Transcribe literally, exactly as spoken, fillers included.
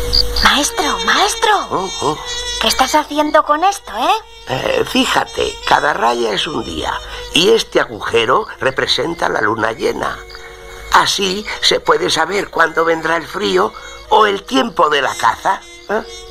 Maestro, maestro. Oh, oh. ¿Qué estás haciendo con esto, eh? Eh, fíjate, cada raya es un día y este agujero representa la luna llena. Así se puede saber cuándo vendrá el frío o el tiempo de la caza. ¿Eh?